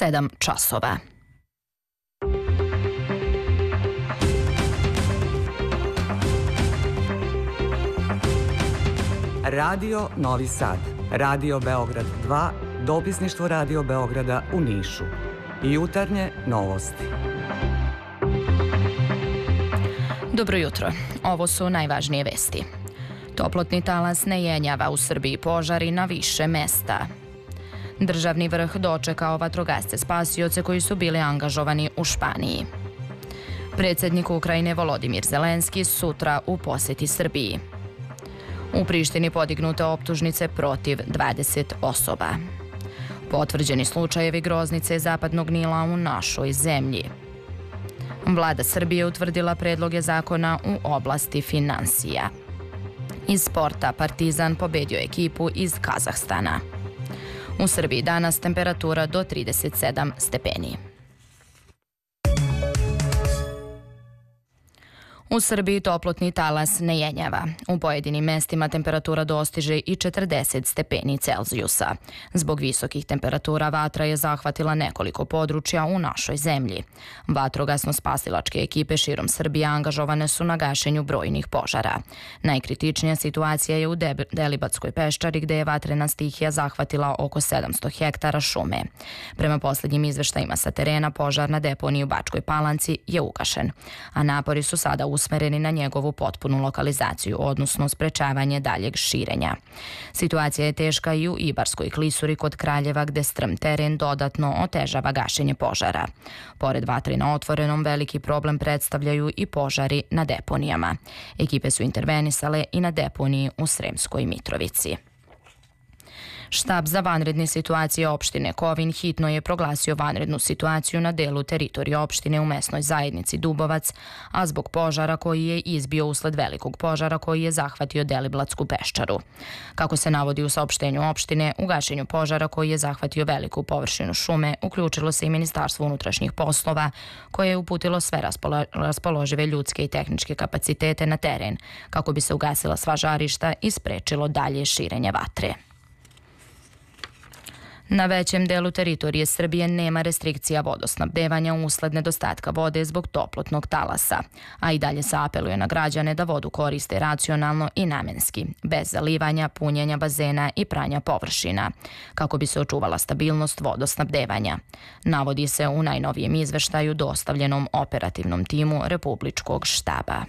7 časova. Radio Novi Sad, Radio Beograd 2, dopisništvo Radio Beograda u Nišu. Jutarnje novosti. Dobro jutro. Ovo su najvažnije vesti. Toplotni talas ne jenjava u Srbiji, požari na više mesta. Državni vrh dočekao vatrogasce spasioce koji su bili angažovani u Španiji. Predsjednik Ukrajine Volodimir Zelenski sutra u posjeti Srbiji. U Prištini podignute optužnice protiv 20 osoba. Potvrđeni slučajevi groznice Zapadnog Nila u našoj zemlji. Vlada Srbije utvrdila predloge zakona u oblasti finansija. Iz sporta Partizan pobedio ekipu iz Kazahstana. U Srbiji danas temperatura do 37 stepeni. U Srbiji toplotni talas ne jenjava. U pojedinim mestima temperatura dostiže i 40 stepeni Celzijusa. Zbog visokih temperatura vatra je zahvatila nekoliko područja u našoj zemlji. Vatrogasno-spasilačke ekipe širom Srbije angažovane su na gašenju brojnih požara. Najkritičnija situacija je u Delibatskoj peščari gde je vatrena stihija zahvatila oko 700 hektara šume. Prema posljednjim izveštajima sa terena, požar na deponiji u Bačkoj Palanci je ugašen, a napori su sada usmereni na njegovu potpunu lokalizaciju, odnosno sprečavanje daljeg širenja. Situacija je teška i u Ibarskoj klisuri kod Kraljeva gde strm teren dodatno otežava gašenje požara. Pored vatre na otvorenom, veliki problem predstavljaju i požari na deponijama. Ekipe su intervenisale i na deponiji u Sremskoj Mitrovici. Štab za vanredne situacije opštine Kovin hitno je proglasio vanrednu situaciju na delu teritorije opštine u mesnoj zajednici Dubovac, a zbog požara koji je izbio usled velikog požara koji je zahvatio Deliblatsku peščaru. Kako se navodi u saopštenju opštine, u gašenju požara koji je zahvatio veliku površinu šume uključilo se i Ministarstvo unutrašnjih poslova, koje je uputilo sve raspoložive ljudske i tehničke kapacitete na teren, kako bi se ugasila sva žarišta i sprečilo dalje širenje vatre. Na većem delu teritorije Srbije nema restrikcija vodosnabdevanja usled nedostatka vode zbog toplotnog talasa, a i dalje se apeluje na građane da vodu koriste racionalno i namenski, bez zalivanja, punjenja bazena i pranja površina, kako bi se očuvala stabilnost vodosnabdevanja. Navodi se u najnovijem izveštaju dostavljenom operativnom timu Republičkog štaba.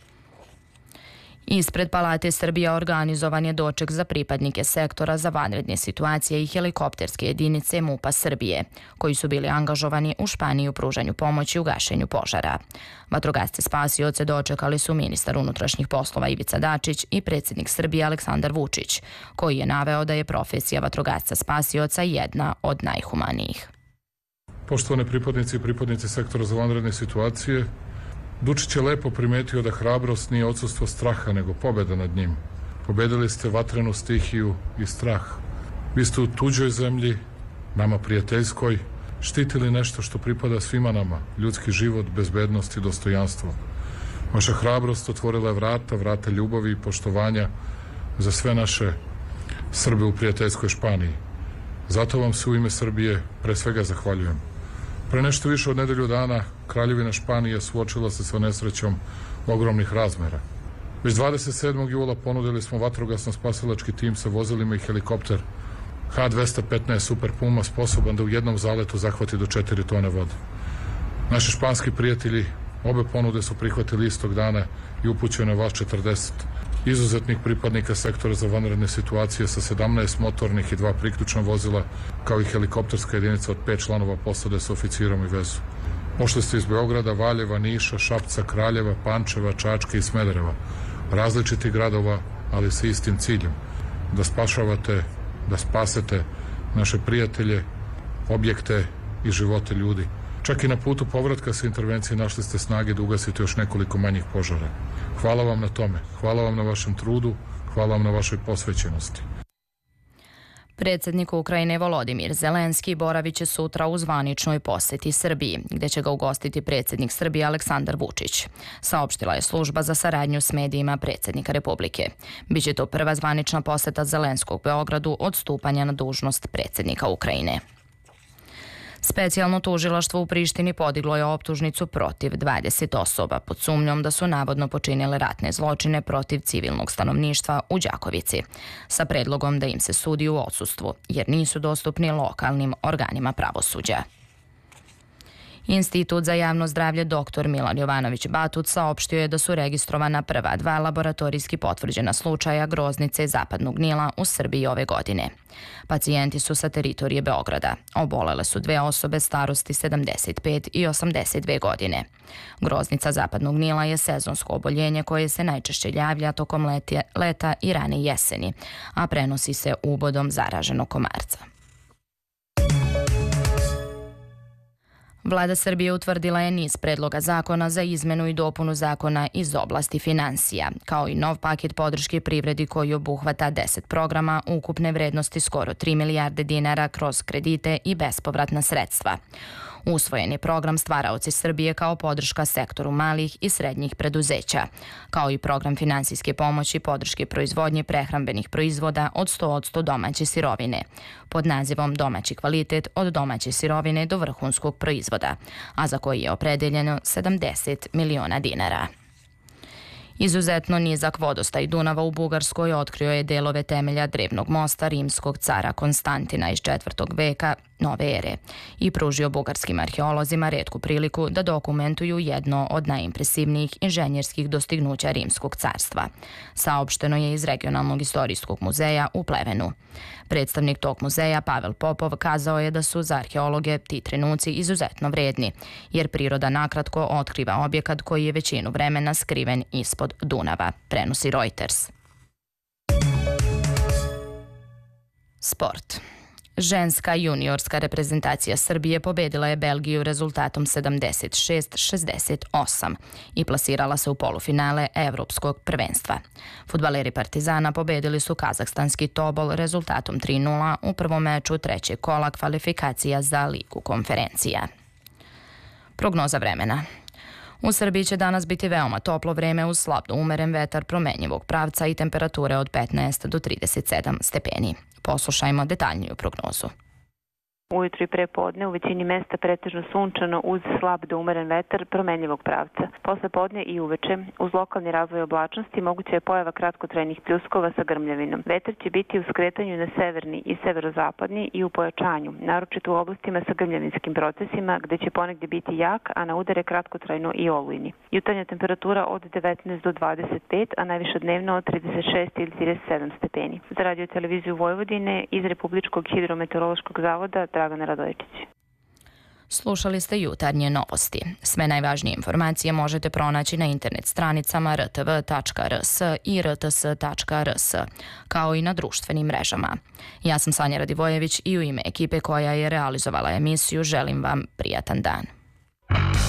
Ispred Palate Srbija organizovan je doček za pripadnike sektora za vanredne situacije i helikopterske jedinice MUP-a Srbije, koji su bili angažovani u Španiji u pružanju pomoći u gašenju požara. Vatrogasce spasioce dočekali su ministar unutrašnjih poslova Ivica Dačić i predsjednik Srbije Aleksandar Vučić, koji je naveo da je profesija vatrogasca spasioca jedna od najhumanijih. Poštovane pripadnici i pripadnice sektora za vanredne situacije, Dučić je lepo primetio da hrabrost nije odsustvo straha, nego pobjeda nad njim. Pobedili ste vatrenu stihiju i strah. Vi ste u tuđoj zemlji, nama prijateljskoj, štitili nešto što pripada svima nama, ljudski život, bezbednost i dostojanstvo. Vaša hrabrost otvorila je vrata ljubavi i poštovanja za sve naše Srbe u prijateljskoj Španiji. Zato vam se u ime Srbije pre svega zahvaljujem. Pre nešto više od nedelju dana Kraljevina Španije suočila se sa nesrećom ogromnih razmera. Već 27. jula ponudili smo vatrogasno-spasilački tim sa vozilima i helikopter H215 Super Puma sposoban da u jednom zaletu zahvati do 4 tone vode. Naši španski prijatelji obe ponude su prihvatili istog dana i upućeno je vas 40 izuzetnih pripadnika sektora za vanredne situacije sa 17 motornih i 2 priključna vozila, kao i helikopterska jedinica od 5 članova posade sa oficirom i vezu. Pošli ste iz Beograda, Valjeva, Niša, Šapca, Kraljeva, Pančeva, Čačka i Smedereva, različitih gradova, ali sa istim ciljem, da spašavate, da spasete naše prijatelje, objekte i živote ljudi. Čak i na putu povratka sa intervencije našli ste snage da ugasite još nekoliko manjih požara. Hvala vam na tome, hvala vam na vašem trudu, hvala vam na vašoj posvećenosti. Predsjednik Ukrajine Volodimir Zelenski boravit će sutra u zvaničnoj posjeti Srbiji, gde će ga ugostiti predsjednik Srbije Aleksandar Vučić. Saopštila je služba za saradnju s medijima predsjednika Republike. Biće to prva zvanična posjeta Zelenskog Beogradu od stupanja na dužnost predsjednika Ukrajine. Specijalno tužilaštvo u Prištini podiglo je optužnicu protiv 20 osoba pod sumnjom da su navodno počinile ratne zločine protiv civilnog stanovništva u Đakovici, sa predlogom da im se sudi u odsustvu, jer nisu dostupni lokalnim organima pravosuđa. Institut za javno zdravlje dr. Milan Jovanović Batut saopštio je da su registrovana prva 2 laboratorijski potvrđena slučaja groznice zapadnog Nila u Srbiji ove godine. Pacijenti su sa teritorije Beograda. Obolele su 2 osobe starosti 75 i 82 godine. Groznica zapadnog Nila je sezonsko oboljenje koje se najčešće javlja tokom leta i rane jeseni, a prenosi se ubodom zaraženog komarca. Vlada Srbije utvrdila je niz predloga zakona za izmenu i dopunu zakona iz oblasti finansija, kao i nov paket podrške privredi koji obuhvata 10 programa ukupne vrednosti skoro 3 milijarde dinara kroz kredite i bespovratna sredstva. Usvojen je program Stvaraoci Srbije kao podrška sektoru malih i srednjih preduzeća, kao i program finansijske pomoći podrške proizvodnje prehrambenih proizvoda od 100% domaće sirovine, pod nazivom Domaći kvalitet od domaće sirovine do vrhunskog proizvoda, a za koji je opredeljeno 70 miliona dinara. Izuzetno nizak vodostaj Dunava u Bugarskoj otkrio je delove temelja drevnog mosta rimskog cara Konstantina iz 4. veka nove ere i pružio bugarskim arheolozima retku priliku da dokumentuju jedno od najimpresivnijih inženjerskih dostignuća Rimskog carstva. Saopšteno je iz Regionalnog istorijskog muzeja u Plevenu. Predstavnik tog muzeja, Pavel Popov, kazao je da su za arheologe ti trenuci izuzetno vredni, jer priroda nakratko otkriva objekat koji je većinu vremena skriven ispod Dunava, prenosi Reuters. Sport. Ženska juniorska reprezentacija Srbije pobedila je Belgiju rezultatom 76-68 i plasirala se u polufinale Evropskog prvenstva. Fudbaleri Partizana pobedili su kazahstanski Tobol rezultatom 3-0 u prvom meču trećeg kola kvalifikacija za Ligu konferencija. Prognoza vremena. U Srbiji će danas biti veoma toplo vreme uz slab do umeren vetar promenjivog pravca i temperature od 15 do 37 stepeni. Poslušajmo detaljniju prognozu. Ujutru i pre podne u većini mesta pretežno sunčano uz slab do umeren vetar promenljivog pravca. Posle podne i uveče uz lokalni razvoj oblačnosti moguća je pojava kratkotrajnih pljuskova sa grmljavinom. Vetar će biti u skretanju na severni i severozapadni i u pojačanju, naročito u oblastima sa grmljavinskim procesima gde će ponegdje biti jak, a na udare kratkotrajno i olujni. Jutarnja temperatura od 19 do 25, a najviša dnevno od 36 ili 37 stepeni. Za Radio televiziju Vojvodine iz Republičkog hidrometeorološkog zavoda Dragana Radojičić. Slušali ste jutarnje novosti. Sve najvažnije informacije možete pronaći na internet stranicama rtv.rs i rts.rs, kao i na društvenim mrežama. Ja sam Sanja Radivojević i u ime ekipe koja je realizovala emisiju želim vam prijatan dan.